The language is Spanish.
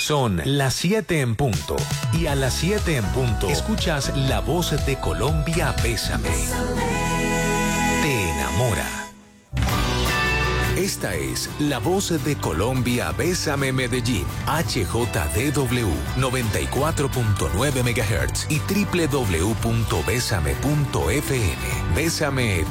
Son las 7 en punto. Y a las 7 en punto escuchas La Voz de Colombia, Bésame. Te enamora. Esta es La Voz de Colombia, Bésame Medellín, HJDW 94.9 MHz y www.besame.fm. Bésame